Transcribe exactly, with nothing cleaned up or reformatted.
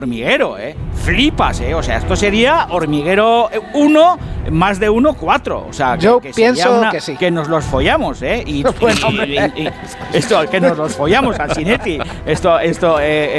hormiguero, ¿eh? Flipas, ¿eh? O sea, esto sería hormiguero uno, más de uno, cuatro. O sea, que, yo que pienso una, que sí. Que nos los follamos, ¿eh? Y, bueno, y, y, y, y esto, que nos los follamos al Cinetti. Esto, esto, eh,